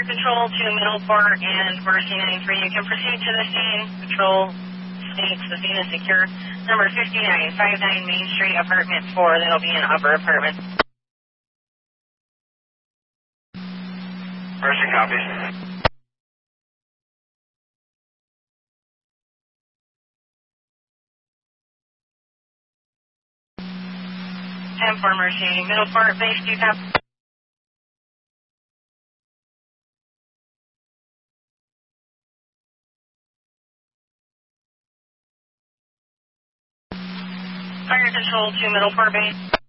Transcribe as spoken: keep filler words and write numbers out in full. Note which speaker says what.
Speaker 1: Control to Middleport and Mercy ninety-three. You can proceed to the scene. Control states the scene is secure. Number fifty-nine fifty-nine Main Street, apartment four. That'll be an upper apartment.
Speaker 2: Mercy copies.
Speaker 1: ten four Mercy, Middleport, base, do you copy? Fire Control to Middleport base.